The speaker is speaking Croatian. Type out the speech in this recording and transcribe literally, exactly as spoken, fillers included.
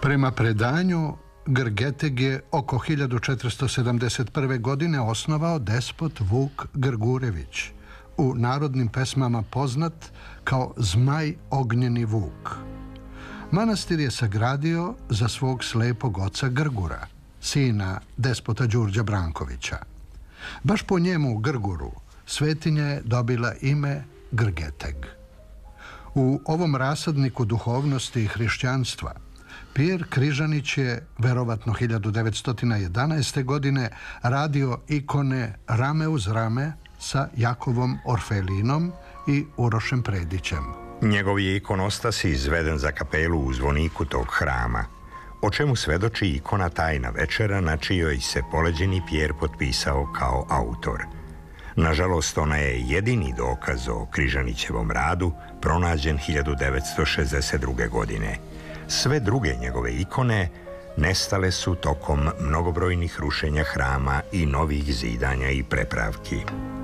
Prema predanju, Grgeteg je oko hiljadu četiristo sedamdeset prve. godine osnovao despot Vuk Grgurević, u narodnim pesmama poznat kao Zmaj Ognjeni Vuk. Manastir je sagradio za svog slepog oca Grgura, sina despota Đurđa Brankovića. Baš po njemu, Grguru, svetinja je dobila ime Grgeteg. U ovom rasadniku duhovnosti i hrišćanstva Pijer Križanić je, verovatno hiljadu devetsto jedanaeste. godine, radio ikone rame uz rame sa Jakovom Orfelinom i Urošem Predićem. Njegov je ikonostas izveden za kapelu u zvoniku tog hrama, o čemu svedoči ikona Tajna večera, na čijoj se poleđeni Pijer potpisao kao autor. Nažalost, ona je jedini dokaz o Križanićevom radu pronađen hiljadu devetsto šezdeset druge. godine. Sve druge njegove ikone nestale su tokom mnogobrojnih rušenja hrama i novih zidanja i prepravki.